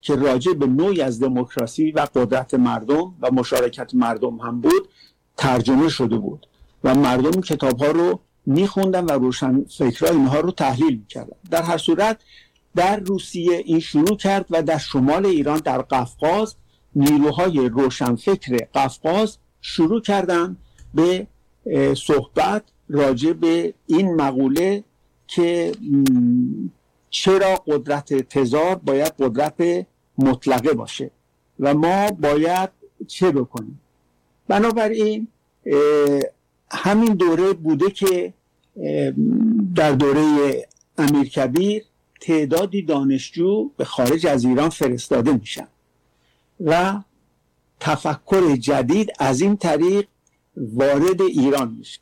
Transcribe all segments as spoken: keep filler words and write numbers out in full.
که راجع به نوعی از دموکراسی و قدرت مردم و مشارکت مردم هم بود ترجمه شده بود و مردم کتاب ها رو میخوندن و روشن فکرها اینها رو تحلیل میکردن. در هر صورت در روسیه این شروع کرد و در شمال ایران در قفقاز نیروهای روشنفکر قفقاز شروع کردن به صحبت راجع به این مقوله که چرا قدرت تزار باید قدرت مطلقه باشه و ما باید چه بکنیم. بنابراین همین دوره بوده که در دوره امیرکبیر تعدادی دانشجو به خارج از ایران فرستاده میشن و تفکر جدید از این طریق وارد ایران میشه.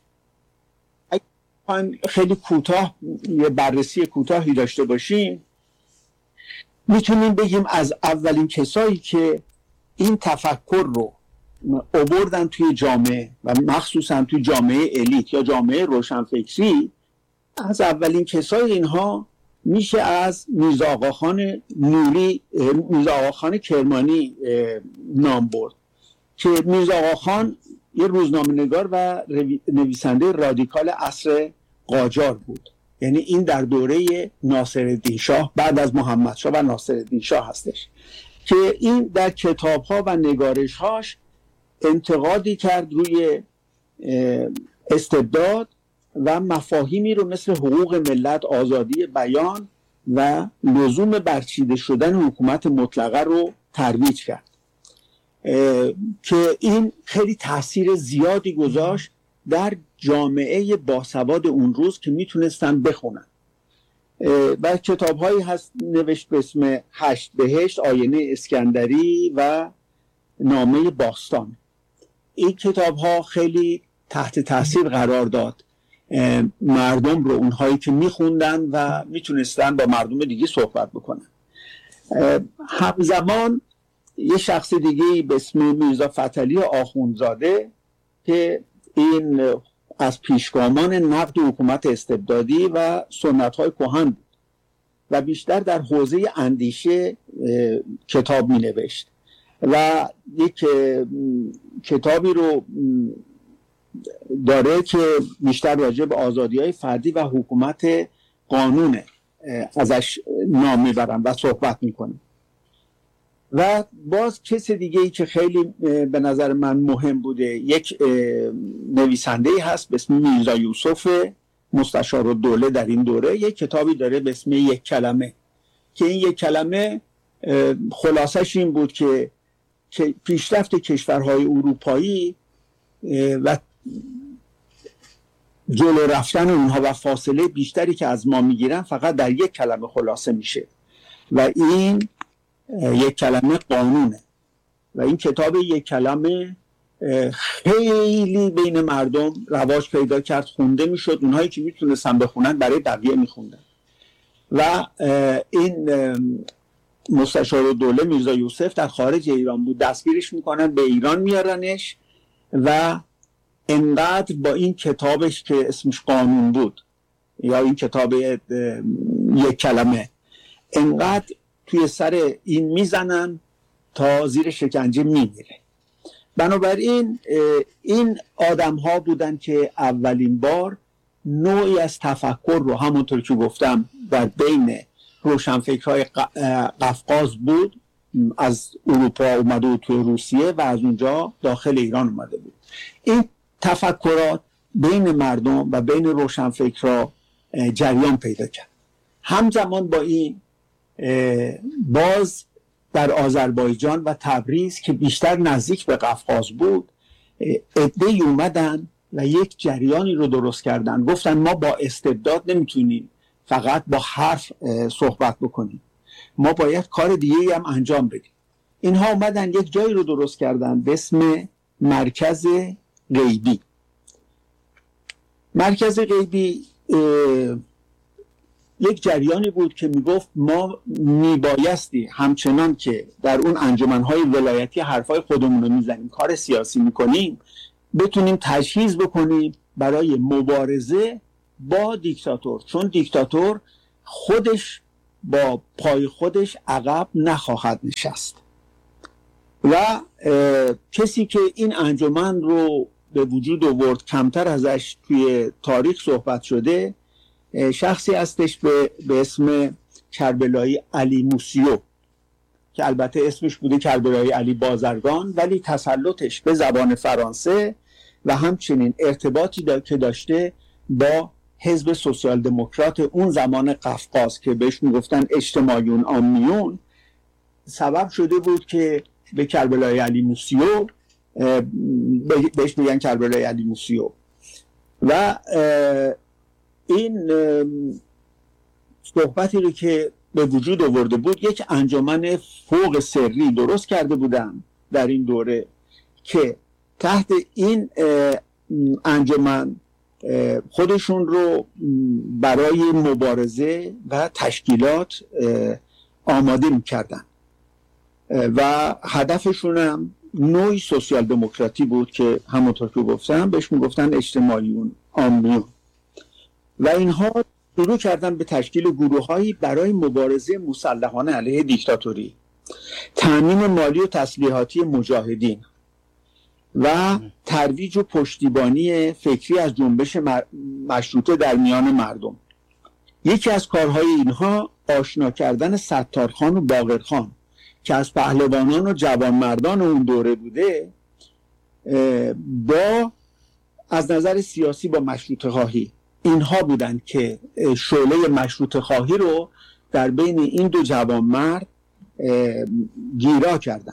خیلی کوتاه یه بررسی کوتاهی داشته باشیم، میتونیم بگیم از اولین کسایی که این تفکر رو آوردن توی جامعه و مخصوصا توی جامعه الیت یا جامعه روشنفکری، از اولین کسای اینها میشه از میرزا آقاخان نوری، میرزا آقاخان کرمانی نام برد که میرزا آقاخان یه روزنامه‌نگار و نویسنده رادیکال عصر قاجار بود. یعنی این در دوره ناصرالدین شاه بعد از محمدشاه و ناصرالدین شاه هستش که این در کتاب‌ها و نگارش‌هاش انتقادی کرد روی استبداد و مفاهیمی رو مثل حقوق ملت، آزادی بیان و لزوم برچیده شدن حکومت مطلقه رو ترویج کرد که این خیلی تاثیر زیادی گذاشت در جامعه باسواد اون روز که میتونستن بخونن. و کتاب‌هایی هست نوشت به اسم هشت بهشت، آینه اسکندری و نامه باستان. این کتاب‌ها خیلی تحت تاثیر قرار داد مردم رو، اونهایی که میخوندن و میتونستن با مردم دیگه صحبت بکنن. همزمان یه شخص دیگه به اسم میرزا فتحعلی آخوندزاده که این از پیشگامان نقد حکومت استبدادی و سنت‌های کهن بود و بیشتر در حوزه اندیشه کتاب می نوشت و یک کتابی رو داره که بیشتر راجع به آزادی‌های فردی و حکومت قانونه، ازش نام میبرم و صحبت میکنم. و باز کس دیگه ای که خیلی به نظر من مهم بوده، یک نویسنده هست به اسم میرزا یوسف مستشارالدوله در این دوره، یک کتابی داره به اسم یک کلمه که این یک کلمه خلاصش این بود که پیشرفت کشورهای اروپایی و جلو رفتن اونها و فاصله بیشتری که از ما میگیرن فقط در یک کلمه خلاصه میشه و این یک کلمه قانونه. و این کتاب یک کلمه خیلی بین مردم رواج پیدا کرد، خونده میشد، اونهایی که میتونستن بخونن برای بقیه میخوندن و این مستشارالدوله میرزا یوسف در خارج ایران بود، دستگیرش میکنن، به ایران میارنش و انقدر با این کتابش که اسمش قانون بود یا این کتاب یک کلمه انقدر توی سر این میزنن تا زیر شکنجه میمیره. بنابراین این آدم ها بودن که اولین بار نوعی از تفکر رو همونطور که گفتم در بین روشنفکرهای قفقاز بود، از اروپا اومده بود توی روسیه و از اونجا داخل ایران اومده بود. این تفکرات بین مردم و بین روشنفکرها جریان پیدا کرد. همزمان با این باز در آذربایجان و تبریز که بیشتر نزدیک به قفقاز بود عده‌ای اومدن و یک جریانی رو درست کردن، گفتن ما با استبداد نمیتونیم فقط با حرف صحبت بکنیم، ما باید کار دیگه‌ای هم انجام بدیم. اینها اومدن یک جایی رو درست کردن به اسم مرکز غیبی. مرکز غیبی یک جریانی بود که میگفت ما میبایستی همچنان که در اون انجمنهای ولایتی حرفای خودمون رو میزنیم، کار سیاسی میکنیم، بتونیم تجهیز بکنیم برای مبارزه با دیکتاتور، چون دیکتاتور خودش با پای خودش عقب نخواهد نشست و کسی که این انجمن رو به وجود آورد کمتر ازش توی تاریخ صحبت شده شخصی هستش به, به اسم کربلایی علی موسیو که البته اسمش بوده کربلایی علی بازرگان، ولی تسلطش به زبان فرانسه و همچنین ارتباطی دا که داشته با حزب سوسیال دموکرات اون زمان قفقاز که بهش میگفتن اجتماعیون آمیون سبب شده بود که به کربلایی علی موسیو بهش میگن کربلایی علی موسیو و این صحبتی رو که به وجود آورده بود یک انجمن فوق سری درست کرده بودن در این دوره که تحت این انجمن خودشون رو برای مبارزه و تشکیلات آماده می‌کردن و هدفشون هم نوعی سوسیال دموکراتی بود که همونطور که گفتم بهش میگفتن اجتماعیون آمیون و اینها شروع کردن به تشکیل گروه‌هایی برای مبارزه مسلحانه علیه دیکتاتوری، تامین مالی و تسلیحاتی مجاهدین و ترویج و پشتیبانی فکری از جنبش مشروطه در میان مردم. یکی از کارهای اینها آشنا کردن ستارخان و باقرخان که از پهلوانان و جوانمردان اون دوره بوده با از نظر سیاسی با مشروطه خواهی، اینها بودند که شعله مشروطه خواهی رو در بین این دو جوانمرد گیرا کردن.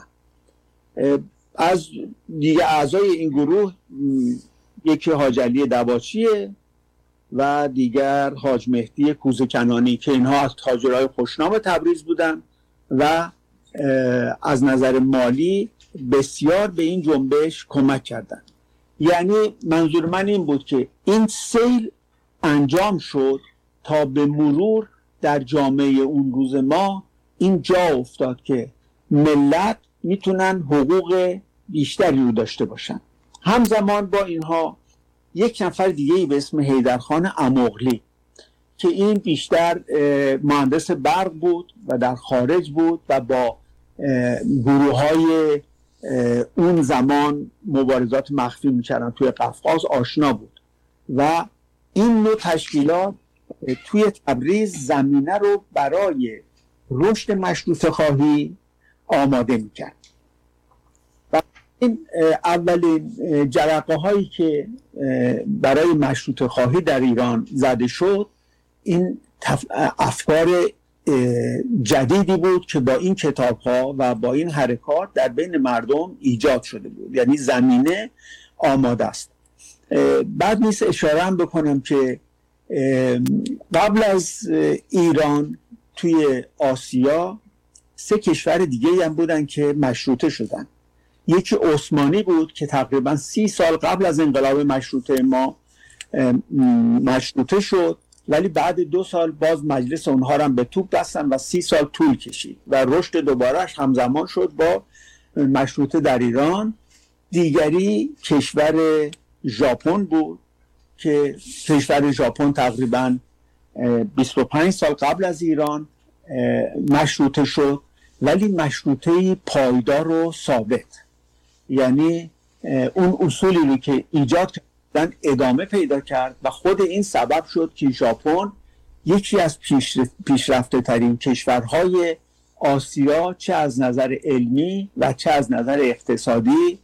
از دیگه اعضای این گروه یکی حاج علی دواچیه و دیگر حاج مهدی کوزه کنانی که اینها از تاجرای خوشنام تبریز بودن و از نظر مالی بسیار به این جنبش کمک کردند. یعنی منظور من این بود که این سیل انجام شد تا به مرور در جامعه اون روز ما این جا افتاد که ملت میتونن حقوق بیشتری رو داشته باشن. همزمان با اینها یک نفر دیگه به اسم حیدرخان اموغلی که این بیشتر مهندس برق بود و در خارج بود و با گروه های اون زمان مبارزات مخفی میکردن توی قفقاز آشنا بود و این نوع تشکیلات توی تبریز زمینه رو برای رشد مشروطه خواهی آماده میکرد. و این اولین جرقه هایی که برای مشروطه خواهی در ایران زده شد این افکار جدیدی بود که با این کتاب ها و با این حرکات در بین مردم ایجاد شده بود، یعنی زمینه آماده است. بعد نیست اشاره هم بکنم که قبل از ایران توی آسیا سه کشور دیگه هم بودن که مشروطه شدن. یکی عثمانی بود که تقریبا سی سال قبل از انقلاب مشروطه ما مشروطه شد، ولی بعد دو سال باز مجلس اونها هم به توپ بستن و سی سال طول کشید و رشد دوبارهش همزمان شد با مشروطه در ایران. دیگری کشور ژاپن بود که کشور ژاپن تقریبا بیست و پنج سال قبل از ایران مشروطه شد، ولی مشروطه پایدار و ثابت، یعنی اون اصولی رو که ایجاد کردن ادامه پیدا کرد و خود این سبب شد که ژاپن یکی از پیشرفته ترین کشورهای آسیا چه از نظر علمی و چه از نظر اقتصادی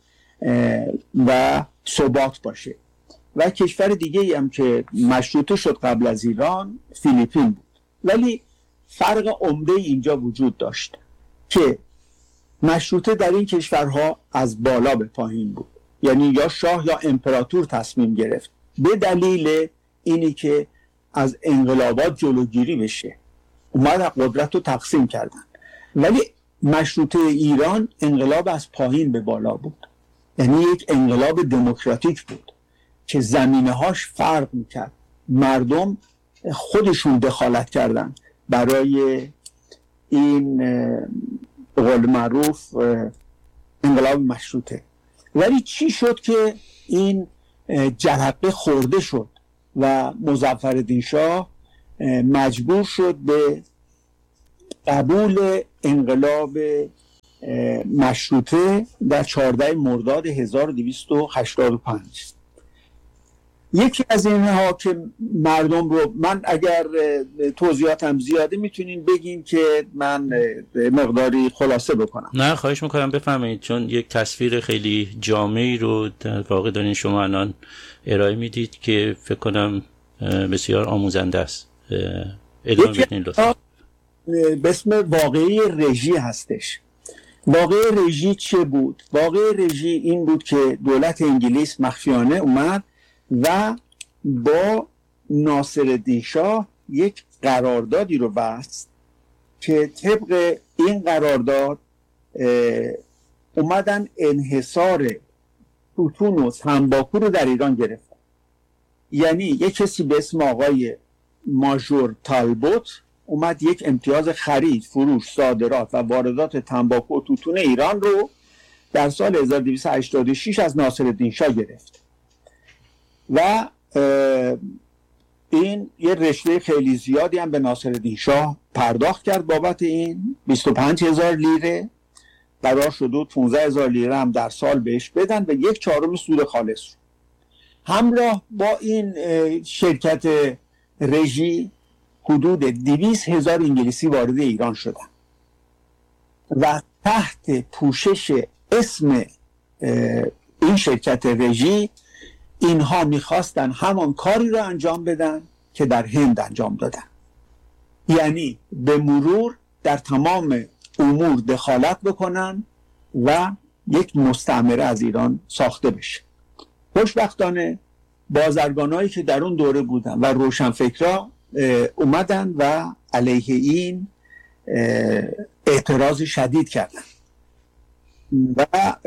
و ثبات باشه. و کشور دیگه هم که مشروطه شد قبل از ایران فیلیپین بود. ولی فرق عمده اینجا وجود داشت که مشروطه در این کشورها از بالا به پایین بود، یعنی یا شاه یا امپراتور تصمیم گرفت به دلیل اینی که از انقلابات جلوگیری بشه، اومد قدرت رو تقسیم کردن. ولی مشروطه ایران انقلاب از پایین به بالا بود، یعنی یک انقلاب دموکراتیک بود که زمینه هاش فرق میکرد. مردم خودشون دخالت کردن برای این به قول معروف انقلاب مشروطه. ولی چی شد که این جرقه خورده شد و مظفرالدین شاه مجبور شد به قبول انقلاب مشروطه در چهاردهم مرداد هزار و دویست و هشتاد و پنج. یکی از اینها که مردم رو، من اگر توضیحاتم زیاده میتونین بگین که من مقداری خلاصه بکنم. نه خواهش میکنم بفرمایید، چون یک تصویر خیلی جامعی رو در واقع دارین شما الان ارائه میدید که فکر کنم بسیار آموزنده است. ادامه بدین لطفا. به اسم واقعه رژی هستش. واقعه رژی چه بود؟ واقعه رژی این بود که دولت انگلیس مخفیانه اومد و با ناصرالدین شاه یک قراردادی رو بست که طبق این قرارداد اومدن انحصار توتون و تنباکو رو در ایران گرفتن. یعنی یک کسی به اسم آقای ماژور تالبوت اومد یک امتیاز خرید، فروش، صادرات و واردات تنباکو و توتون ایران رو در سال هزار و دویست و هشتاد و شش از ناصرالدین شاه گرفت و این یه رشته خیلی زیادی هم به ناصرالدین شاه پرداخت کرد. بابت این بیست و پنج هزار لیره قرار شد و پانزده هزار لیره هم در سال بهش بدن و یک چهارم سود خالص رو. همراه با این شرکت رژی حدود دویست هزار انگلیسی وارد ایران شدن و تحت پوشش اسم این شرکت رژی اینها میخواستن همان کاری رو انجام بدن که در هند انجام دادن، یعنی به مرور در تمام امور دخالت بکنن و یک مستعمره از ایران ساخته بشه. خوشبختانه بازرگانایی که در اون دوره بودن و روشنفکرا اومدن و علیه این اعتراض شدید کردن و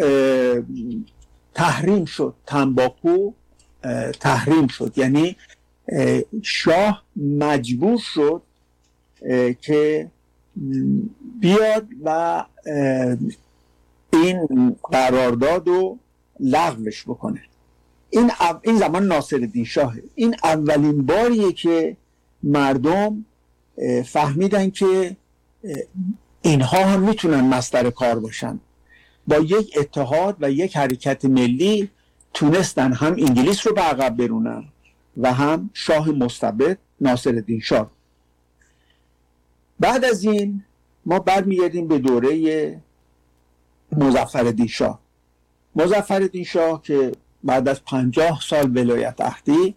تحریم شد، تنباکو تحریم شد. یعنی شاه مجبور شد که بیاد و این قرارداد رو لغوش بکنه. این این زمان ناصرالدین شاهه. این اولین باریه که مردم فهمیدن که اینها هم میتونن مصدر کار باشن. با یک اتحاد و یک حرکت ملی تونستن هم انگلیس رو به عقب برونن و هم شاه مستبد ناصرالدین شاه. بعد از این ما برمیگردیم به دوره مظفرالدین شاه. مظفرالدین شاه که بعد از پنجاه سال ولایت عهدی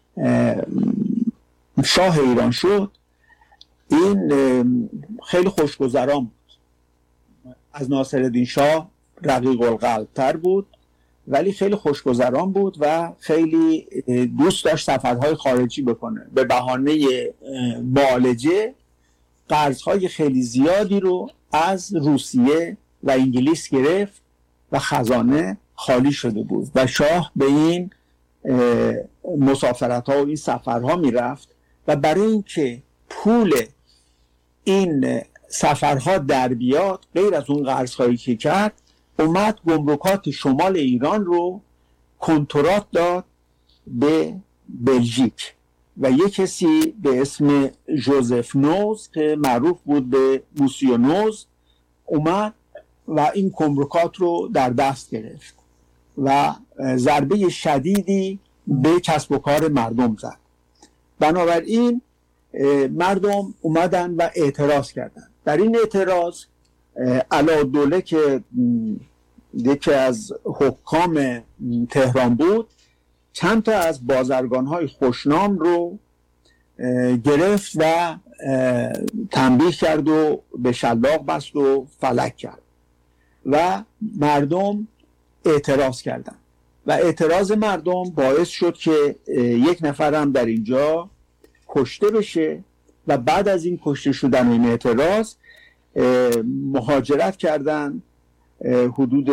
شاه ایران شد، این خیلی خوشگذران بود. از ناصرالدین شاه رقیق القلب تر بود ولی خیلی خوشگذران بود و خیلی دوست داشت سفرهای خارجی بکنه. به بهانه معالجه قرضهای خیلی زیادی رو از روسیه و انگلیس گرفت و خزانه خالی شده بود و شاه به این مسافرت ها و این سفرها می رفت و برای اینکه پول این سفرها در بیاد غیر از اون قرضهایی که کرد، اومد گمرکات شمال ایران رو کنترات داد به بلژیک و یک کسی به اسم ژوزف نوز که معروف بود به موسیو نوز اومد و این گمرکات رو در دست گرفت و ضربه شدیدی به کسب و کار مردم زد. بنابراین مردم اومدن و اعتراض کردن. در این اعتراض علاءالدوله که یکی از حکام تهران بود چند تا از بازرگان‌های خوشنام رو گرفت و تنبیه کرد و به شلاق بست و فلک کرد و مردم اعتراض کردند و اعتراض مردم باعث شد که یک نفرم در اینجا کشته بشه و بعد از این کشته شدن این اعتراض مهاجرت کردن حدود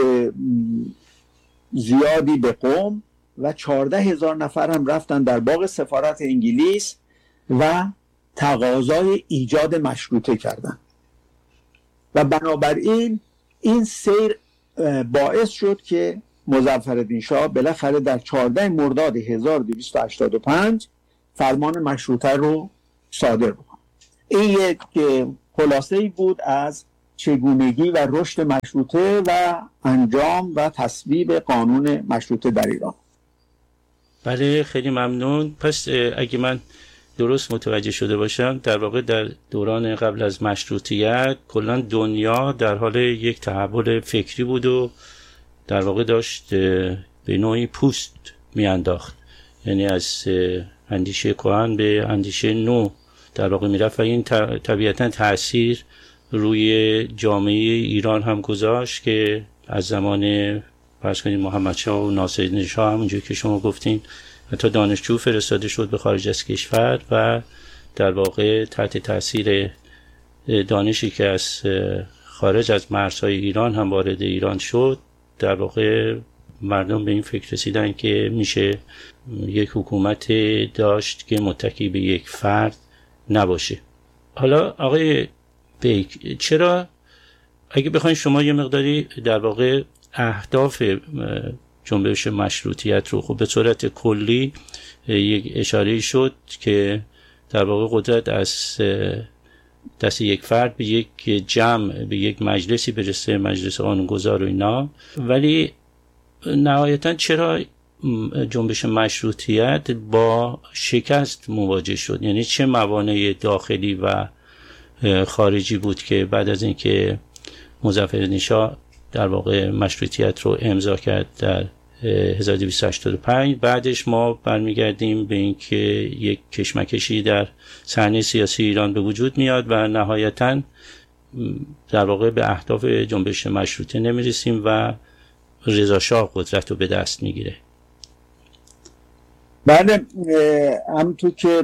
زیادی به قم و چهارده هزار نفر هم رفتن در باغ سفارت انگلیس و تقاضای ایجاد مشروطه کردن و بنابراین این سیر باعث شد که مظفرالدین شاه بالاخره در چهاردهم مرداد هزار و دویست و هشتاد و پنج فرمان مشروطه رو صادر بکنه. این یک خلاصه‌ای بود از چگونگی و رشد مشروطه و انجام و تصویب قانون مشروطه در ایران. بله خیلی ممنون. پس اگه من درست متوجه شده باشم، در واقع در دوران قبل از مشروطیت کلا دنیا در حال یک تحول فکری بود و در واقع داشت به نوعی پوست میانداخت، یعنی از اندیشه کهن به اندیشه نو در واقع میرفت و این طبیعتا تأثیر روی جامعه ایران هم گذاشت که از زمان فرض کنید محمد شاه و ناصرالدین شاه همونجوری که شما گفتین حتی دانشجو فرستاده شد به خارج از کشور و در واقع تحت تأثیر دانشی که از خارج از مرزهای ایران هم وارد ایران شد، در واقع مردم به این فکر رسیدن که میشه یک حکومت داشت که متکی به یک فرد نباشه. حالا آقای بیک، چرا اگه بخواید شما یه مقداری در واقع اهداف جنبش مشروطیت رو خب به صورت کلی یک اشاره شد که در واقع قدرت از دست یک فرد به یک جمع به یک مجلسی برسه، مجلس قانونگذار و اینا، ولی نهایتا چرا جنبش مشروطیت با شکست مواجه شد؟ یعنی چه موانع داخلی و خارجی بود که بعد از اینکه مظفرالدین شاه در واقع مشروطیت رو امضا کرد در هزار و دویست و هشتاد و پنج، بعدش ما برمیگردیم به اینکه یک کشمکشی در صحنه سیاسی ایران به وجود میاد و نهایتاً در واقع به اهداف جنبش مشروطه نمیرسیم و رضا شاه قدرت رو به دست میگیره. بله، همونطور که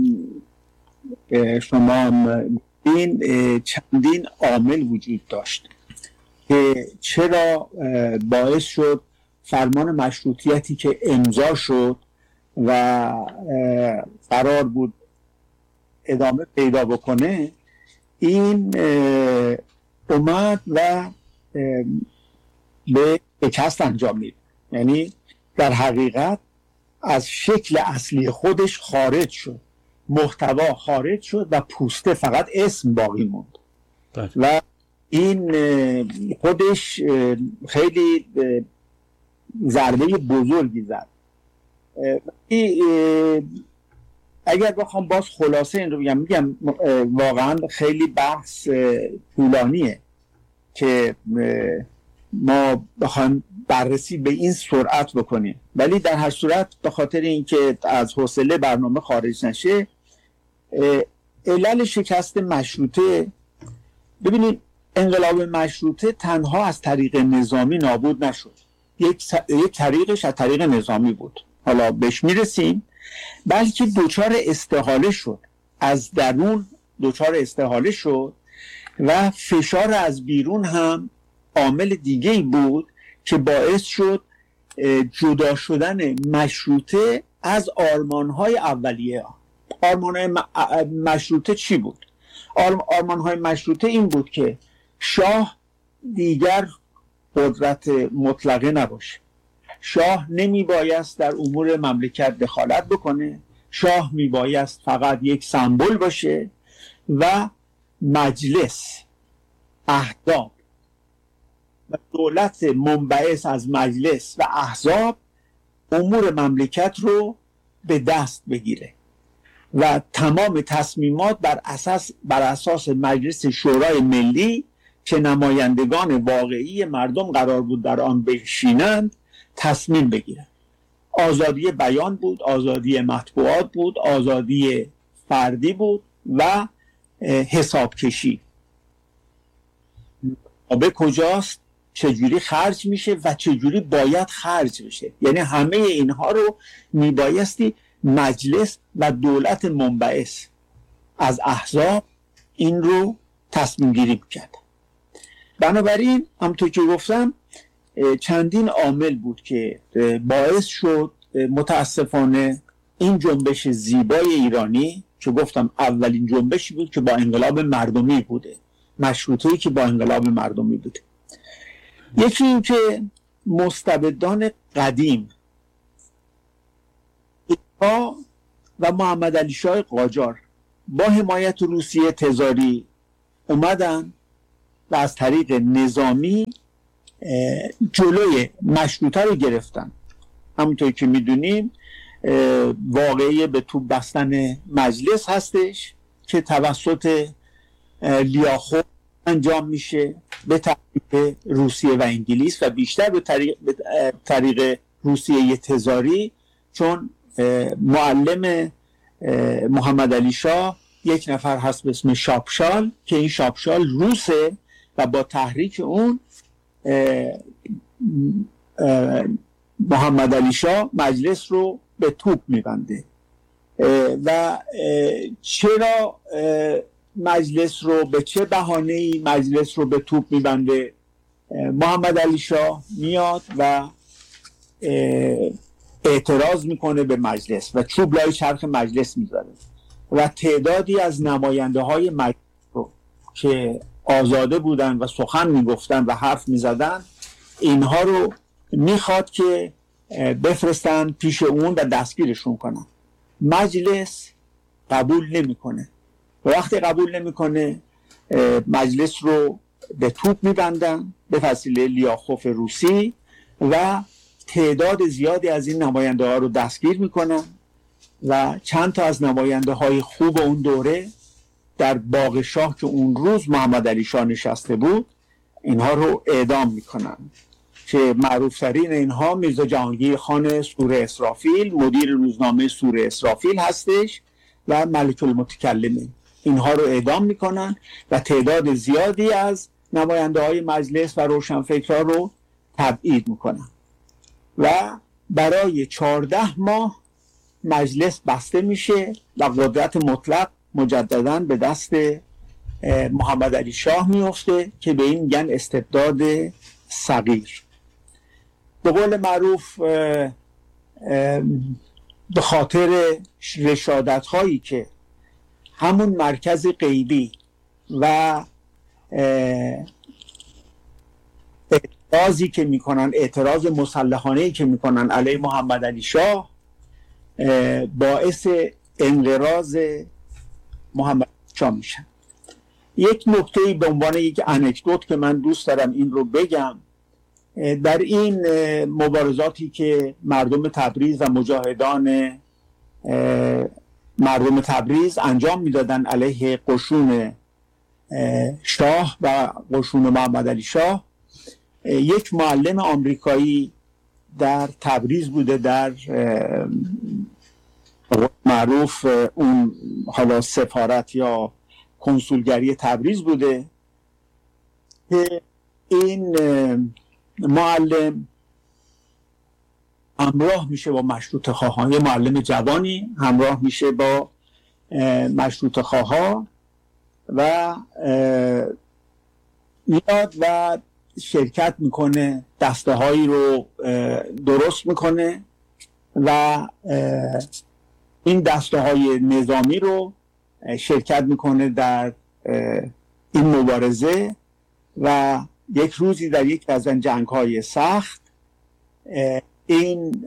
شما این چندین عامل وجود داشت که چرا باعث شد فرمان مشروطیتی که امضا شد و قرار بود ادامه پیدا بکنه این اومد و به شکست انجام میده. یعنی در حقیقت از شکل اصلی خودش خارج شد، محتوا خارج شد و پوسته فقط اسم باقی موند و این خودش خیلی ضربه بزرگی زد. اگر بخوام باز خلاصه این رو بگم، میگم واقعا خیلی بحث طولانیه که ما بخوایم بررسی به این سرعت بکنیم، ولی در هر صورت به خاطر اینکه از حوصله برنامه خارج نشه، علل شکست مشروطه، ببینید انقلاب مشروطه تنها از طریق نظامی نابود نشد، یک یک طریقش از طریق نظامی بود، حالا بهش میرسیم، بلکه دوچار استحاله شد، از درون دوچار استحاله شد و فشار از بیرون هم عامل دیگه‌ای بود که باعث شد جدا شدن مشروطه از آرمان‌های اولیه. آرمان‌های مشروطه چی بود؟ آرمان‌های مشروطه این بود که شاه دیگر قدرت مطلقه نباشه، شاه نمی بایست در امور مملکت دخالت بکنه، شاه می بایست فقط یک سمبل باشه و مجلس، احزاب و دولت منبعث از مجلس و احزاب امور مملکت رو به دست بگیره و تمام تصمیمات بر اساس بر اساس مجلس شورای ملی که نمایندگان واقعی مردم قرار بود در آن بشینند تصمیم بگیرند. آزادی بیان بود، آزادی مطبوعات بود، آزادی فردی بود و حساب کشی. به کجاست، چجوری خرج میشه و چجوری باید خرج بشه، یعنی همه اینها رو میبایستی مجلس و دولت منبعث از احزاب این رو تصمیم گیری میکرد. بنابراین همونطور که گفتم چندین عامل بود که باعث شد متاسفانه این جنبش زیبای ایرانی که گفتم اولین جنبشی بود که با انقلاب مردمی بوده، مشروطه‌ای که با انقلاب مردمی بوده. یکی این که مستبدان قدیم و محمد علی شاه قاجار با حمایت روسیه تزاری اومدن و از طریق نظامی جلوی مشروطه رو گرفتن. همونطور که میدونیم واقعی به توپ بستن مجلس هستش که توسط لیاخوف انجام میشه به طریق روسیه و انگلیس و بیشتر به طریق, به طریق روسیه تزاری، چون معلم محمد علی شاه یک نفر هست به اسم شاپشال که این شاپشال روسه و با تحریک اون محمد علی شاه مجلس رو به توپ میبنده. و چرا مجلس رو به چه بهانه‌ای مجلس رو به توپ میبنده؟ محمد علی شاه میاد و اعتراض میکنه به مجلس و چوب لای چرخ مجلس میذاره و تعدادی از نماینده های مجلس رو که آزاده بودن و سخن میگفتن و حرف میزدن، اینها رو میخواد که بفرستن پیش اون و دستگیرشون کنن. مجلس قبول نمیکنه و وقتی قبول نمیکنه مجلس رو به توپ میبندن به وسیله لیاخوف روسی و تعداد زیادی از این نماینده ها رو دستگیر میکنن و چند تا از نماینده های خوب اون دوره در باغ شاه که اون روز محمد علی شاه نشسته بود اینها رو اعدام میکنن که معروفترین اینها میرزا جهانگیر خان سور اسرافیل، مدیر روزنامه سور اسرافیل هستش و ملک المتکلمین. اینها رو اعدام میکنن و تعداد زیادی از نماینده های مجلس و روشنفکرها رو تبعید میکنن و برای چهارده ماه مجلس بسته میشه و قدرت مطلق مجددا به دست محمد علی شاه میفته که به این میگن استبداد صغیر. به قول معروف به خاطر رشادت هایی که همون مرکز غیبی و اعتراضی که میکنن، اعتراض مسلحانه‌ای که میکنن علیه محمد علی شاه، باعث انقراض محمد علی شاه میشن. یک نکته به عنوان یک انکدوت که من دوست دارم این رو بگم، در این مبارزاتی که مردم تبریز و مجاهدان مردم تبریز انجام میدادن علیه قشون شاه و قشون محمد علی شاه، یک معلم آمریکایی در تبریز بوده، در معروف اون حالا سفارت یا کنسولگری تبریز بوده که این معلم همراه میشه با مشروطه خواهان، یه معلم جوانی همراه میشه با مشروطه خواها و میاد و شرکت میکنه، دسته هایی رو درست میکنه و این دسته های نظامی رو شرکت میکنه در این مبارزه و یک روزی در یک از این جنگ های سخت این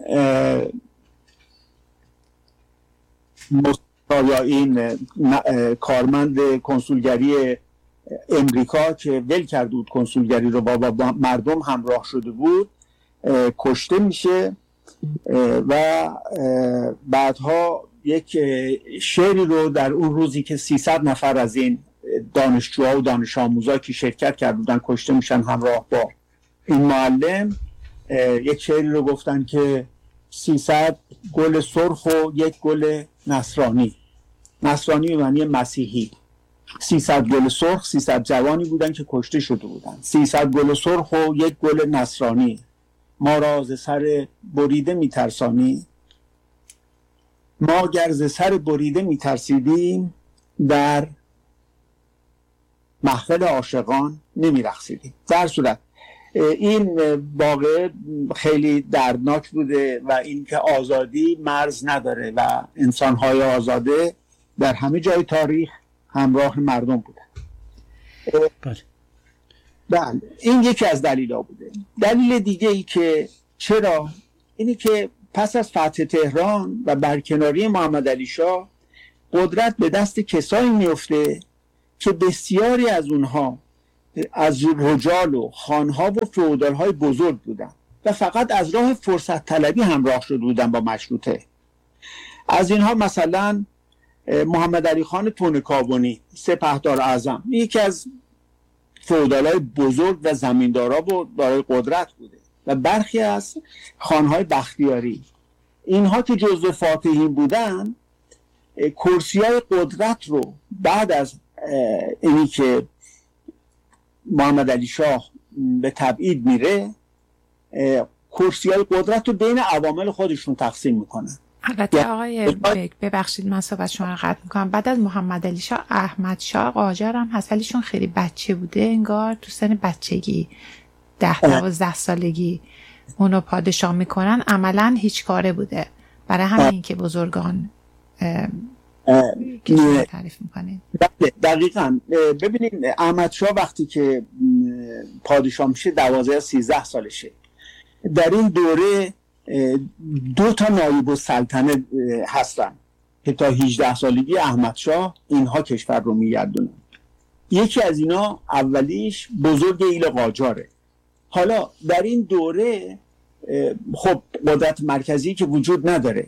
یا این کارمند کنسولگری امریکا که ول کرده بود کنسولگری رو با مردم همراه شده بود کشته میشه و بعدها یک شعری رو در اون روزی که سیصد نفر از این دانشجوها و دانش آموزا که شرکت کرده بودن کشته میشن همراه با این معلم، یک شعری رو گفتن که سیصد گل سرخ و یک گل نصرانی، نصرانی به معنی مسیحی، سیصد گل سرخ، سیصد جوانی بودن که کشته شده بودن، سیصد گل سرخ و یک گل نصرانی، ما را ز سر بریده میترسانی، ما گر ز سر بریده میترسیدیم در محفل عاشقان نمیرقصیدیم. در صورت این واقع خیلی دردناک بوده و این که آزادی مرز نداره و انسان‌های آزاده در همه جای تاریخ همراه مردم بودن. بله. بله این یکی از دلیل‌ها بوده. دلیل دیگه ای که چرا، اینی که پس از فتح تهران و برکناری محمد علی شاه قدرت به دست کسایی میفته که بسیاری از اونها از رجال و خانها و فئودال‌های بزرگ بودن و فقط از راه فرصت طلبی همراه شده بودن با مشروطه. از اینها مثلا محمد علی خان تونکابونی سپهدار اعظم یکی از فئودال‌های بزرگ و زمیندارا و دارای قدرت بوده و برخی از خانهای بختیاری، اینها که جزو فاتحین بودن کرسی‌های قدرت رو بعد از اینی که محمد علی شاه به تبعید میره کرسی‌های قدرت رو بین عوامل خودشون تقسیم میکنن. البته آقای بگ ببخشید من صحبت شما رو قطع میکنم، بعد از محمد علی شاه احمد شاه قاجار هم هست ولیشون خیلی بچه بوده، انگار تو سن بچگی ده دوازده سالگی اونو پادشاه میکنن، عملا هیچ کاره بوده. برای همین که بزرگان که تعریف میکنین. دقیقاً. ببینید احمد شاه وقتی که پادشاه میشه دوازده سیزده سالشه. در این دوره دو تا نایب السلطنه هستن که تا هجده سالگی احمد شاه اینها کشور رو میگردونن. یکی از اینا اولیش بزرگ ایل قاجاره. حالا در این دوره خب قدرت مرکزی که وجود نداره،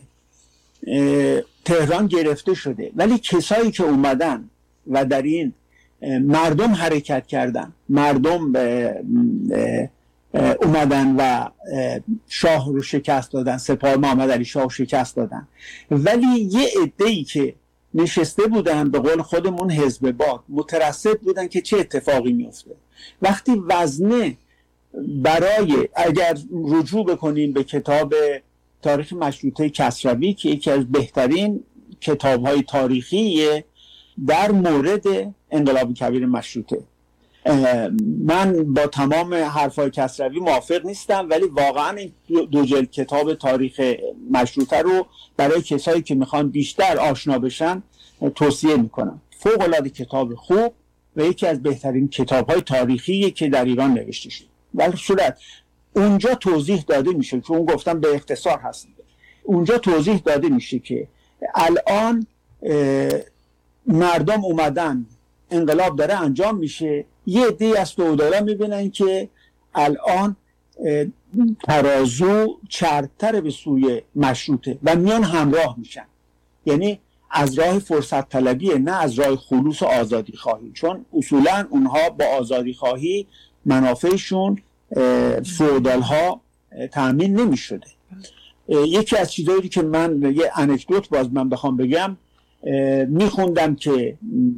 تهران گرفته شده، ولی کسایی که اومدن و در این مردم حرکت کردن، مردم اومدن و شاه رو شکست دادن، سپاه محمد علی شاه رو شکست دادن، ولی یه عده‌ای که نشسته بودن به قول خودمون حزب باد مترصد بودن که چه اتفاقی میفته. وقتی وزنه برای، اگر رجوع بکنیم به کتاب تاریخ مشروطه کسروی که یکی از بهترین کتاب‌های تاریخی در مورد انقلاب کبیر مشروطه، من با تمام حرفای کسروی موافق نیستم ولی واقعا این دو جلد کتاب تاریخ مشروطه رو برای کسایی که میخوان بیشتر آشنا بشن توصیه میکنم. فوق العاده کتاب خوب و یکی از بهترین کتاب‌های تاریخی که در ایران نوشته شده. ولی صورت اونجا توضیح داده میشه، چون اون گفتم به اختصار هست، اونجا توضیح داده میشه که الان مردم اومدن، انقلاب داره انجام میشه، یه عده از فئودالا میبینن که الان ترازو چربتر به سوی مشروطه و میان همراه میشن، یعنی از راه فرصت طلبیه نه از راه خلوص و آزادی خواهی، چون اصولا اونها با آزادی خواهی منافعشون فئودال ها تأمین نمی شده. یکی از چیزایی که من یه انکدوت باز من بخوام بگم، میخوندم که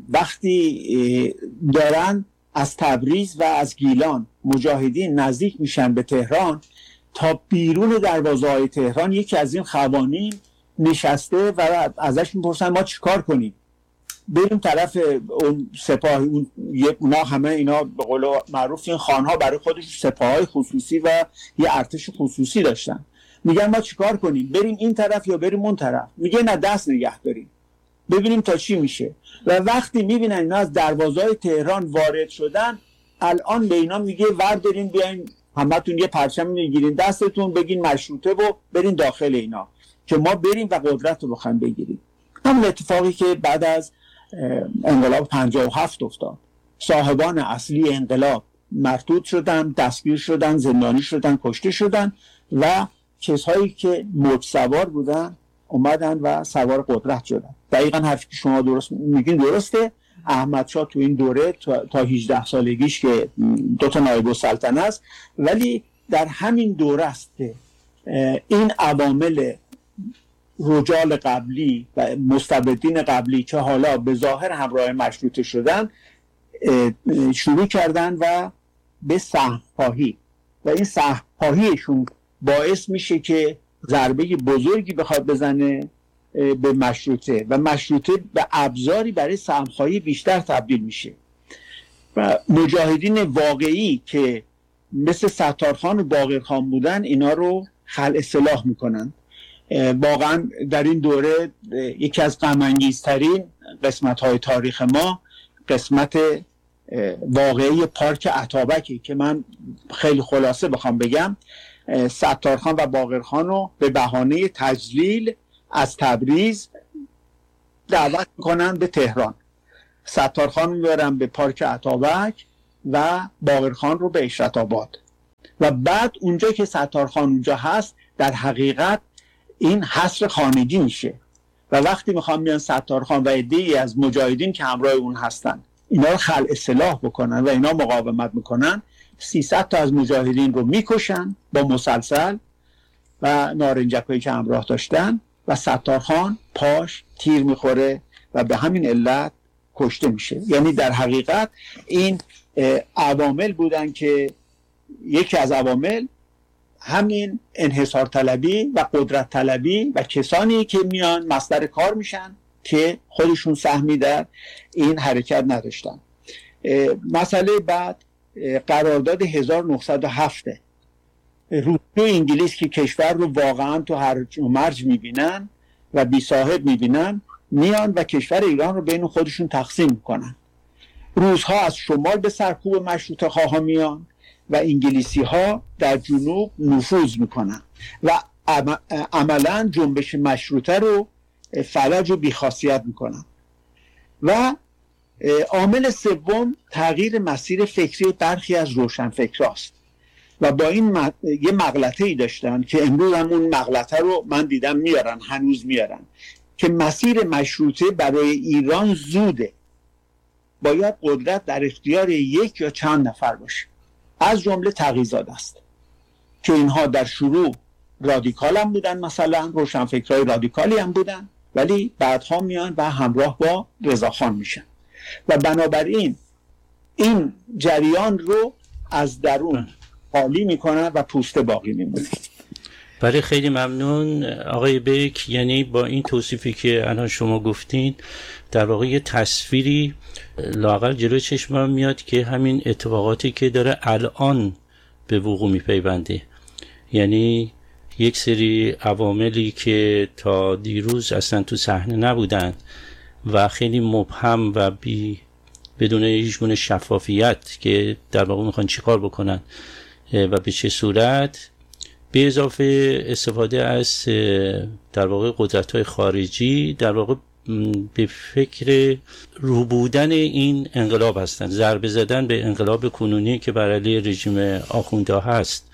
وقتی دارن از تبریز و از گیلان مجاهدین نزدیک میشن به تهران، تا بیرون دروازه های تهران یکی از این خوانین نشسته و ازش میپرسن ما چیکار کنیم؟ بریم طرف اون سپاه، اون اونا همه اینا به قول معروف این خانها برای خودش سپاههای خصوصی و یه ارتش خصوصی داشتن. میگن ما چیکار کنیم؟ بریم این طرف یا بریم اون طرف؟ میگه نه دست نگه داریم ببینیم تا چی میشه. و وقتی میبینن اینا از دروازه‌های تهران وارد شدن، الان به اینا میگه وردارین بیاین همتون یه پرچم میگیرین دستتون، بگین مشروطه و برین داخل اینا که ما بریم و قدرت رو بخوایم بگیریم. همون اتفاقی که بعد از انقلاب پنجاه و هفت افتاد. صاحبان اصلی انقلاب مرتود شدن، دستگیر شدن، زندانی شدن، کشته شدن و کسایی که موج سوار بودن اومدن و سوار قدرت شدن. دقیقا حرفی که شما درست میگین درسته. احمد شاه تو این دوره تا هجده سالگیش که دو تا نایب السلطنه است، ولی در همین دوره است که این عوامل رجال قبلی و مستبدین قبلی که حالا به ظاهر همراه مشروطه شدن شروع کردن و به سهم‌خواهی و این سهم‌خواهیشون باعث میشه که ضربه بزرگی بخواد بزنه به مشروطه و مشروطه به ابزاری برای سهم‌خواهی بیشتر تبدیل میشه و مجاهدین واقعی که مثل ستارخان و باقرخان بودن اینا رو خلع سلاح میکنن. واقعا در این دوره یکی از غم‌انگیزترین قسمت‌های تاریخ ما قسمت واقعی پارک اتابکی که من خیلی خلاصه بخوام بگم، ستارخان و باقرخان رو به بهانه تجلیل از تبریز دعوت میکنن به تهران ستارخان میبرن به پارک اتابک و باقرخان رو به اشرت آباد و بعد اونجا که ستارخان اونجا هست در حقیقت این حصر خانگی میشه و وقتی میخوام بیان ستارخان و عده‌ای از مجاهدین که همراه اون هستن اینا رو خلع سلاح بکنن و اینا مقاومت میکنن، سیصد تا از مجاهدین رو میکشن با مسلسل و نارنجکایی که همراه داشتن و ستارخان پاش تیر میخوره و به همین علت کشته میشه. یعنی در حقیقت این عوامل بودن که یکی از عوامل همین انحصار طلبی و قدرت طلبی و کسانی که میان مصدر کار میشن که خودشون سهمی در این حرکت نداشتن. مسئله بعد قرارداد هزار و نهصد و هفت روسیه و انگلیس که کشور رو واقعا تو هرج و مرج میبینن و بی صاحب میبینن، میان و کشور ایران رو بین خودشون تقسیم میکنن. روس‌ها از شمال به سرکوب مشروطه خواها میان و انگلیسی ها در جنوب نفوذ میکنن و عملا جنبش مشروطه رو فلج و بیخاصیت میکنن. و عامل سوم تغییر مسیر فکری برخی از روشنفکراست و با این م... یه مغلطه‌ای داشتن که امروز هم اون مغلطه رو من دیدم میارن، هنوز میارن، که مسیر مشروطه برای ایران زوده، باید قدرت در اختیار یک یا چند نفر باشه، از جمله تقی‌زاده است که اینها در شروع رادیکال هم بودن، مثلا روشنفکرای رادیکالی هم بودن، ولی بعدها میان و همراه با رضاخان میشن و بنابراین این جریان رو از درون خالی میکنن و پوسته باقی میمونه. بله خیلی ممنون آقای بیک. یعنی با این توصیفی که الان شما گفتین در واقع یه تصویری لااقل جلوی چشمم میاد که همین اتفاقاتی که داره الان به وقوع میپیونده، یعنی یک سری عواملی که تا دیروز اصلا تو صحنه نبودن و خیلی مبهم و بی بدون هیچ گونه شفافیت که در واقع میخوان چیکار بکنن و به چه صورت، به اضافه استفاده از در واقع قدرت‌های خارجی در واقع به فکر رو بودن این انقلاب هستن، ضربه زدن به انقلاب کنونی که بر علیه رژیم آخونده هست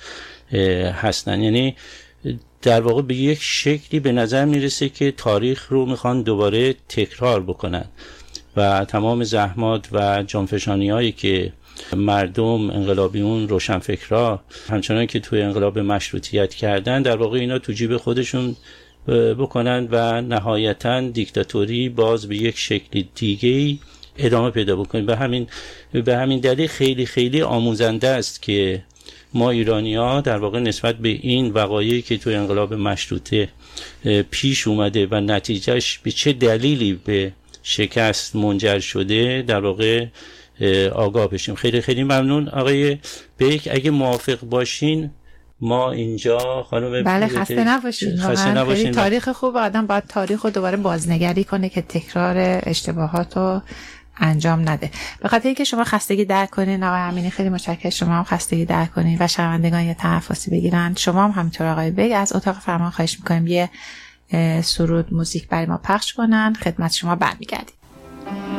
هستن. یعنی در واقع به یک شکلی به نظر میرسه که تاریخ رو میخوان دوباره تکرار بکنن و تمام زحمات و جانفشانی هایی که مردم انقلابیون روشنفکرا همچنان که توی انقلاب مشروطیت کردن در واقع اینا تو جیب خودشون بکنن و نهایتاً دیکتاتوری باز به یک شکل دیگه‌ای ادامه پیدا بکنه. به همین به همین دلیل خیلی خیلی آموزنده است که ما ایرانی‌ها در واقع نسبت به این وقایعی که توی انقلاب مشروطه پیش اومده و نتیجهش به چه دلیلی به شکست منجر شده در واقع آگاه بشیم. خیلی خیلی ممنون آقای بیک. اگه موافق باشین ما اینجا خانم بله خسته نباشین. خسته نباشین. خیلی تاریخ خوب، آدم باید تاریخ رو دوباره بازنگری کنه که تکرار اشتباهات رو انجام نده. به خاطر اینکه شما خستگی درک کنین آقای امینی، خیلی متشکرم. شما هم خستگی درک کنین و شنوندگان یه تنفسی بگیرن. شما هم همینطور آقای بیک از اتاق فرمان خواهش می‌کنیم یه سرود موزیک برای ما پخش کنن. خدمت شما برمیگردیم.